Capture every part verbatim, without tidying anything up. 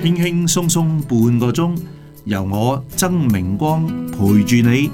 輕輕鬆鬆半個鐘，由我曾明光陪住你。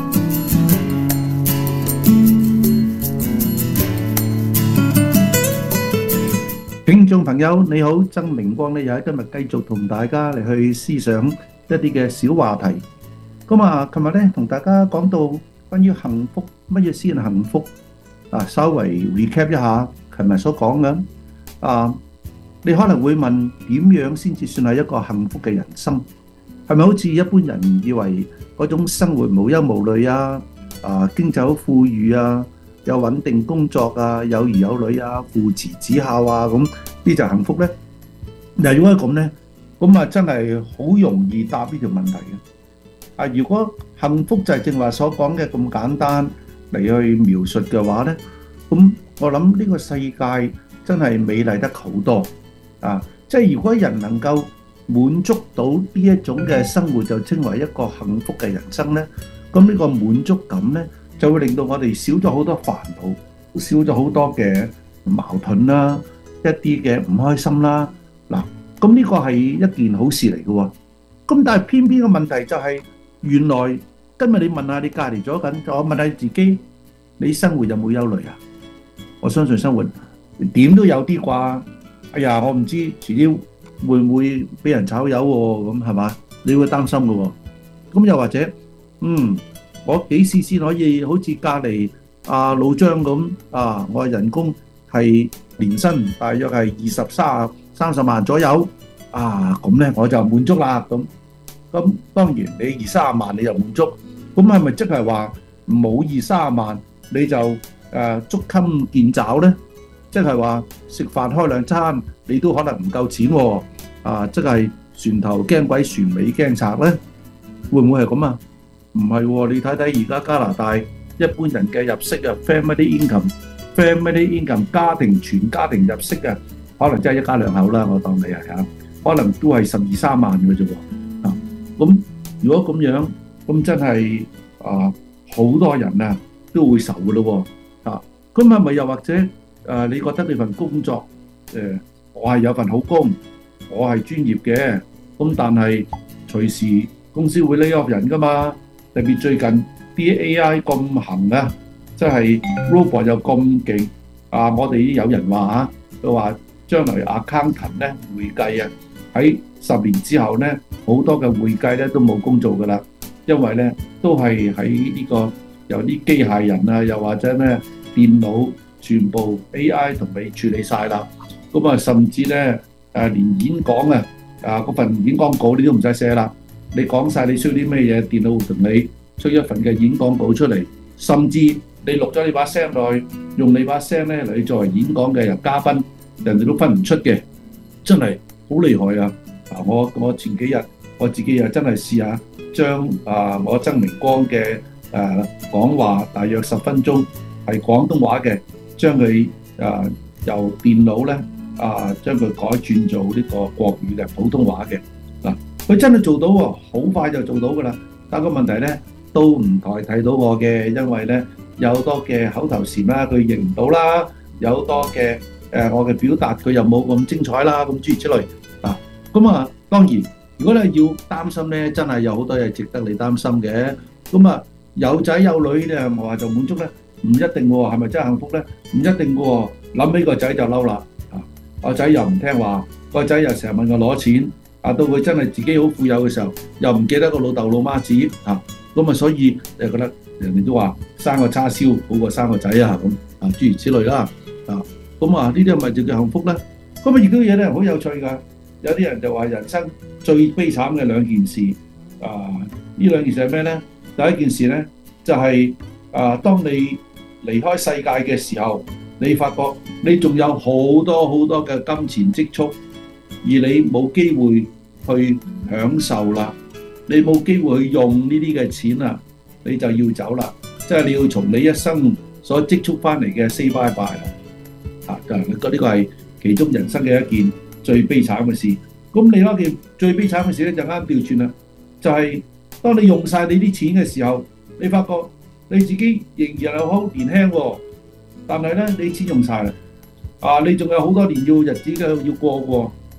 聽眾朋友你好，曾明光咧又喺今日繼續同大家嚟去思想一啲嘅小話題。咁啊，琴日咧同大家講到關於幸福，乜嘢先係幸福啊？稍微 recap 一下琴日所講嘅啊。你可能會問，點樣先至算係一個幸福嘅人生？係咪好似一般人以為嗰種生活無憂無慮啊？啊，經濟好富裕啊，有穩定工作啊，有兒有女啊，父慈子孝啊，咁呢就幸福呢？嗱，如果係咁呢，咁啊真係好容易答呢條問題嘅。啊，如果幸福就係正話所講嘅咁簡單嚟去描述嘅話呢，咁我諗呢個世界真係美麗得好多。啊！即係如果人能夠滿足到呢一種嘅生活，就稱為一個幸福嘅人生呢。咁呢個滿足感呢，就會令到我哋少咗好多煩惱，少咗好多嘅矛盾啦，一啲嘅唔開心啦。嗱，咁呢個係一件好事嚟嘅喎。咁但係偏偏嘅問題就係，原來今日你問下你隔離咗緊，我問下自己，你生活有冇憂慮啊？我相信生活點都有啲啩。哎呀，我唔知遲啲會唔會俾人炒魷喎，咁係嘛？你會擔心嘅喎。咁又或者，嗯，我幾時先可以好似隔離阿老張咁啊？我嘅人工係年薪大約係二十三三十萬左右啊，咁咧我就滿足啦。咁咁當然你二三十萬你就滿足，咁係咪即係話冇二三十萬你就誒捉襟見肘咧？即係話食飯開兩餐，你都可能唔夠錢喎。啊，即係船頭驚鬼船尾驚賊咧，會唔會係咁啊？唔係喎，你睇睇而家加拿大一般人嘅入息啊 ，family income，family income 家庭全家庭入息啊，可能真係一家兩口啦，我當你係嚇，可能都係十二三萬嘅啫喎。啊，咁如果咁樣，咁真係啊，好多人啊都會愁嘅咯喎。啊，咁係咪又或者？誒、呃，你覺得你份工作誒、呃，我係有份好工，我係專業嘅，咁但係隨時公司會 lay off 人噶嘛？特別最近啲 A I 咁行啊，即係 robot 又咁勁啊！我哋有人話嚇，佢話將來 accountant 咧會計啊，喺十年之後咧，好多嘅會計咧都冇工做噶啦，因為咧都係喺呢個有啲機械人啊，又或者咧電腦。全部 A I 同你處理晒啦，咁啊甚至咧誒連演講啊啊嗰份演講稿你都唔使寫啦，你講晒你需要啲咩嘢，電腦會同你出一份嘅演講稿出嚟，甚至你錄咗你把聲落去，用你把聲咧嚟作為演講嘅嘉賓，人哋都分唔出嘅，真係好厲害啊！啊我我前幾日我自己又真係試下將啊我曾明光嘅誒講話大約十分鐘係廣東話嘅。將佢誒由電腦咧啊，將佢改轉做呢個國語嘅普通話嘅嗱，佢真係做到喎，好快就做到噶啦。但個問題咧都唔代替到我嘅，因為咧有好多嘅口頭禪啦，佢認唔到啦；有好多嘅誒我嘅表達佢又冇咁精彩啦，咁諸如此類啊。咁啊，當然如果你要擔心咧，真係有好多嘢值得你擔心嘅。咁啊，有仔有女咧，我話就滿足咧。唔一定喎，係咪真係幸福咧？唔一定嘅喎，諗起個仔就嬲啦。啊，個仔又唔聽話，個仔又成日問我攞錢。啊，到佢真係自己好富有嘅時候，又唔記得個老豆老媽子。啊，咁啊，所以你覺得人哋都話生個叉燒好過生個仔啊咁啊，諸如此類啦。啊，咁啊，呢啲係咪就叫幸福咧？咁啊，亦都嘢咧好有趣㗎。有啲人就話人生最悲慘嘅兩件事啊，呢兩件事係咩咧？第一件事咧就係、是、啊，當你離開世界嘅時候，你發覺你仲有好多好多嘅金錢積蓄，而你冇機會去享受啦，你冇機會去用呢啲嘅錢啦，你就要走啦，即係你要從你一生所積蓄翻嚟嘅 say bye bye 啦。啊，就係呢個係其中人生嘅一件最悲慘嘅事。咁另外一件最悲慘嘅事咧就啱調轉啦，就係當你用晒你啲錢嘅時候，你發覺你自己仍然係好年輕喎，但係咧你錢用晒啦，啊你仲有好多年要日子嘅要過喎，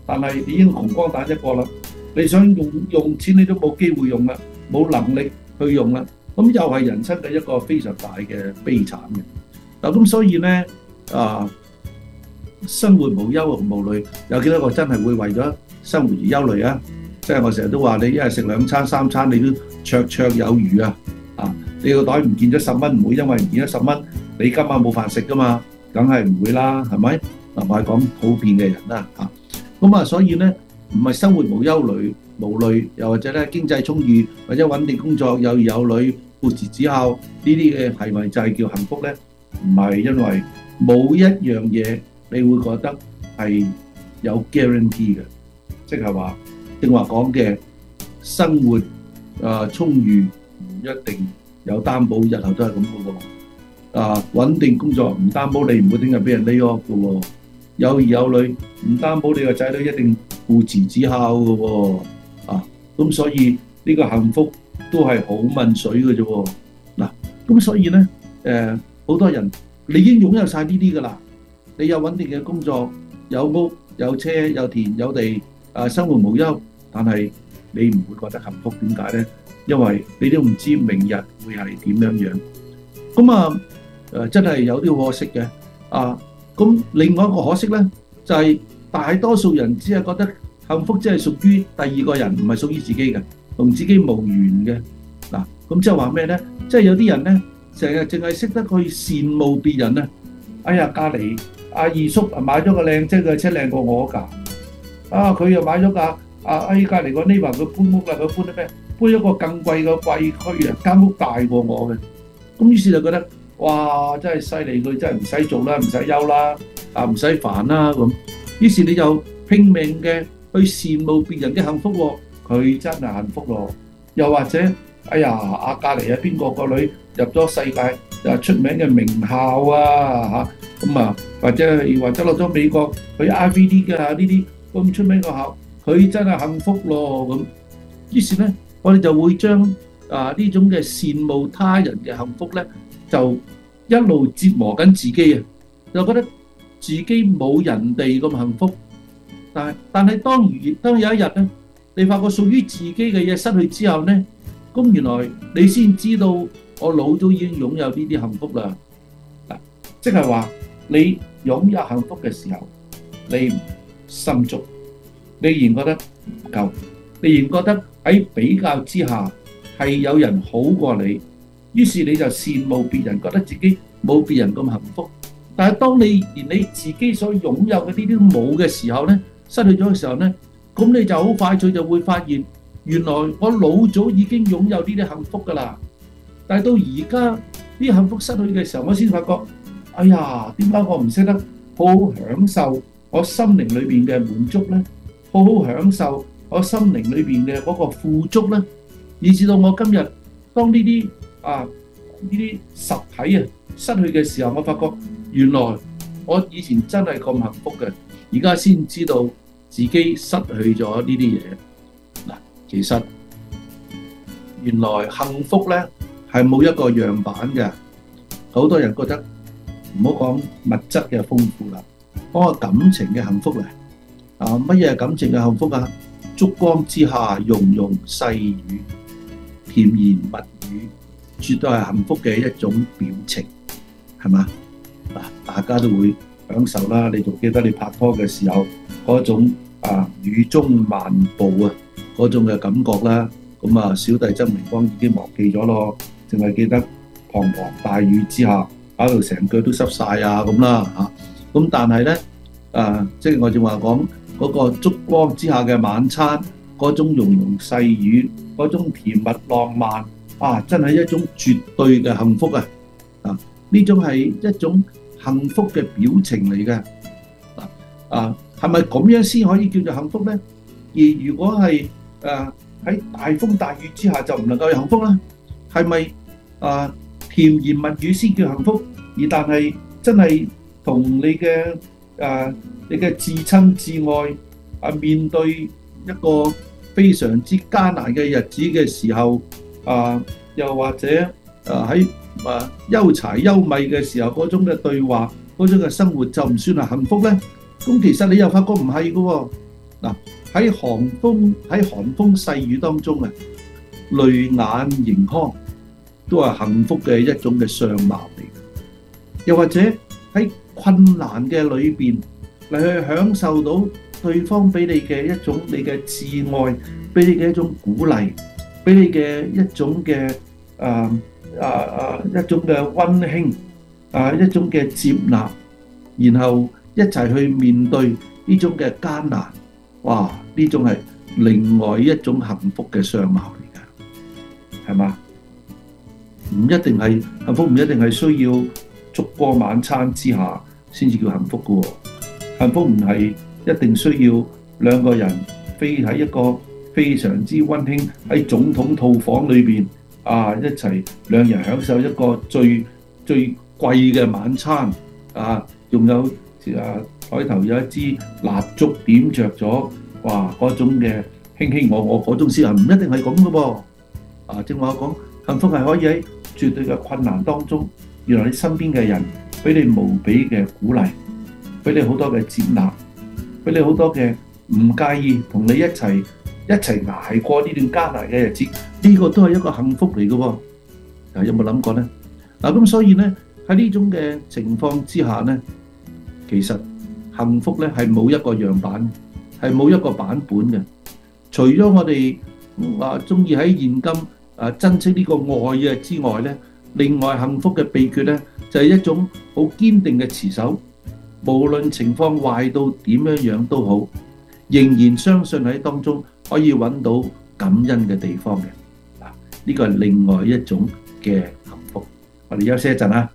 但係你已經窮光蛋一個啦，你想用用錢你都冇機會用啦，冇能力去用啦，咁又係人生嘅一個非常大嘅悲慘嘅。嗱咁所以咧啊，生活無憂無慮，有幾多個真係會為咗生活而憂慮啊？即係我成日都話你一日食兩餐三餐你都綽綽有餘啊！啊，你個袋唔見咗十蚊，唔會因為唔見咗十蚊，你今晚冇飯食噶嘛？梗係唔會啦，係咪？嗱，我係講普遍嘅人啦，嚇。咁啊，所以咧，唔係生活無憂慮、無慮，又或者咧經濟充裕，或者穩定工作、有兒有女、父慈子孝，呢啲嘅係咪就係叫幸福咧？唔係，因為冇一樣嘢你會覺得係有 guarantee 嘅，即係話正話講嘅生活啊充裕唔一定有擔保，日後都係咁嘅喎。啊，穩定工作唔擔保你唔會聽日俾人 lay off 嘅喎。有兒有女唔擔保你個仔女一定父慈子孝嘅喎。啊，咁所以呢個幸福都係好問水嘅啫喎。嗱，咁所以咧誒，好多人你已經擁有曬呢啲㗎啦，你有穩定嘅工作，有屋有車有田有地，啊生活無憂，但係你唔會覺得幸福，點解咧？因為你都唔知明日會係點樣樣。咁啊誒真係有啲可惜嘅啊！咁另外一個可惜咧，就係大多數人只係覺得幸福只係屬於第二個人，唔係屬於自己嘅，同自己無緣嘅。嗱，咁即係話咩咧？即係有啲人咧，成日淨係識得去羨慕別人啊！哎呀，隔離阿二叔啊買咗個靚車，嘅車靚過我架啊！佢又買咗架啊！哎，隔離個 neighbour 佢搬屋啦，佢搬咗咩？搬咗個更貴嘅貴區啊，間屋大過我嘅。咁於是就覺得哇，真係犀利！佢真係唔使做啦，唔使憂啦，啊唔使煩啦咁。於是你就拼命嘅去羨慕別人嘅幸福喎，佢真係幸福咯。又或者，哎呀，阿隔離啊邊個個女入咗世界啊出名嘅名校啊嚇，咁啊或者或者落咗美國去 I V D 嘅呢啲咁出名嘅學校，佢真係幸福咯咁。於是咧，我哋就會將啊呢種嘅羨慕他人嘅幸福咧，就一路折磨緊自己啊！就覺得自己冇人哋咁幸福，但係但係當如當有一日咧，你發覺屬於自己嘅嘢失去之後咧，咁原來你先知道我老早已經擁有呢啲幸福啦。嗱，即係話你擁有幸福嘅時候，你唔心足，你仍然覺得唔夠，你仍然覺得喺比較之下係有人好過你。於是你就羨慕別人，覺得自己冇別人咁幸福。但係當你連你自己所擁有嘅呢啲都冇嘅時候咧，失去咗嘅時候咧，咁你就好快脆就會發現，原來我老早已經擁有呢啲幸福㗎啦。但係到而家呢啲幸福失去嘅時候，我先發覺，哎呀，點解我唔識得好好享受我心靈裏邊嘅滿足咧？好好享受我心靈裏邊嘅嗰個富足咧？以至到我今日當呢啲啊！呢啲實體啊失去嘅時候，我發覺原來我以前真係咁幸福嘅，而家先知道自己失去咗呢啲嘢。嗱，其實原來幸福咧係冇一個樣板嘅。好多人覺得唔好講物質嘅豐富啦，講個感情嘅幸福咧。啊，乜嘢係感情嘅幸福啊？燭光之下，融融細語，甜言蜜語。絕對係幸福嘅一種表情，係嘛？嗱，大家都會享受啦。你仲記得你拍拖嘅時候嗰種啊雨中漫步啊嗰種嘅感覺啦？咁啊，小弟曾明光已經忘記咗咯，淨係記得滂沱大雨之下搞到成腳都濕晒啊咁啦嚇。咁但係咧啊，即係我正話講嗰個燭光之下嘅晚餐，嗰種融融細語，嗰種甜蜜浪漫。啊！真係一種絕對嘅幸福啊！啊，呢種係一種幸福嘅表情嚟嘅。啊啊，係咪咁樣先可以叫做幸福咧？而如果係誒喺大風大雨之下就唔能夠有幸福啦？係咪啊甜言蜜語先叫幸福？而但係真係同你嘅誒你嘅至親至愛啊面對一個非常之艱難嘅日子嘅時候。啊，又或者啊喺啊憂柴憂米嘅時候嗰種嘅對話，嗰種嘅生活就唔算係幸福咧。咁其實你又發覺唔係嘅喎， 嗱，喺寒風喺寒風細雨當中啊，淚眼盈眶都係幸福嘅一種嘅相貌嚟嘅。又或者喺困難嘅裏邊嚟去享受到對方俾你嘅一種你嘅摯愛，俾你嘅一種鼓勵，俾你嘅一種嘅啊啊啊一種嘅溫馨啊一種嘅接納，然後一齊去面對呢種嘅艱難，哇！呢種係另外一種幸福嘅相貌嚟㗎，係嘛？唔一定係幸福，唔一定係需要燭光晚餐之下先至叫幸福㗎喎。幸福唔係一定需要兩個人飛喺一個非常之溫馨喺總統套房裏邊啊，一齊兩人享受一個最最貴嘅晚餐啊，仲有啊台頭有一支蠟燭點着咗，哇！嗰種嘅卿卿我我嗰種先係唔一定係咁嘅噃。啊，正話講幸福係可以喺絕對嘅困難當中，原來你身邊嘅人俾你無比嘅鼓勵，俾你好多嘅接納，俾你好多嘅唔介意同你一齊一齊捱過呢段艱難嘅日子，呢個都係一個幸福嚟嘅喎。啊，有冇諗過呢？嗱，咁所以呢喺呢種嘅情況之下呢，其實幸福呢係冇一個樣板，係冇一個版本嘅。除咗我哋啊中意喺現今啊珍惜呢個愛嘅之外呢，另外幸福嘅秘訣呢就係一種好堅定嘅持守，無論情況壞到點樣樣都好，仍然相信喺當中可以揾到感恩嘅地方嘅。嗱，呢個係另外一種嘅幸福。我哋休息一陣啊。